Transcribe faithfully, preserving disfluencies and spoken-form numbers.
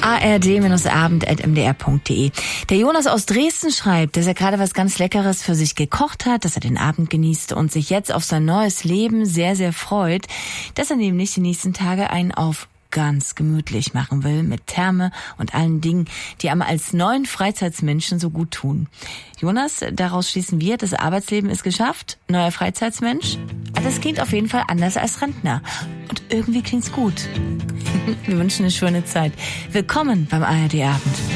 a r d abend at m d r punkt d e. Der Jonas aus Dresden schreibt, dass er gerade was ganz Leckeres für sich gekocht hat, dass er den Abend genießt und sich jetzt auf sein neues Leben sehr, sehr freut, dass er nämlich die nächsten Tage einen auf ganz gemütlich machen will, mit Therme und allen Dingen, die einem als neuen Freizeitsmenschen so gut tun. Jonas, daraus schließen wir, das Arbeitsleben ist geschafft, neuer Freizeitsmensch. Aber das klingt auf jeden Fall anders als Rentner. Und irgendwie klingt's gut. Wir wünschen eine schöne Zeit. Willkommen beim A R D Abend.